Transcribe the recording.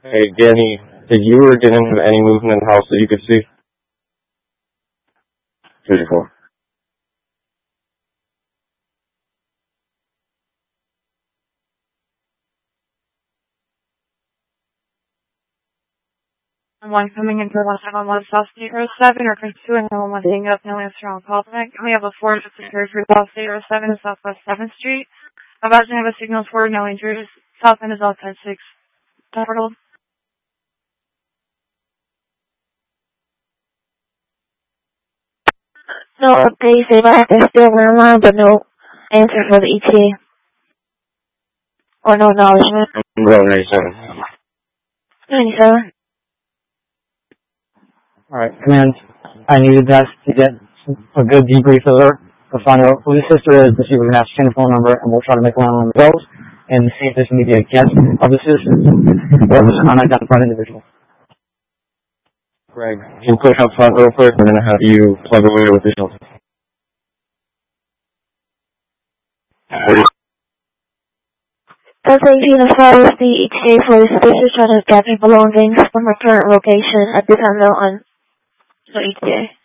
Hey, Danny, did you or didn't have any movement in the house that you could see? 2-4. One coming in for 171 South State Road 7 or pursuing 111 hang up, no answer on call tonight. We have a 4 just secured for South State Road 7 and Southwest 7th Street. About to have a signal for no injuries. South end is outside 6. Portal. No updates. They might have to still run around, but no answer for the ETA. Or no acknowledgement. Road 97. 97. Alright, command. I needed that to get a good debrief of her. We'll find out who the sister is, to see if we can ascertain the phone number, and we'll try to make one on those, and see if this may be a guest of the sister, or if it's an unidentified individual. Greg, can you push up front real quick? We're going to have you plug away with the shelter. Does 18 as far as the ETA for the sister trying to gather belongings from her current location at this time on the ETA?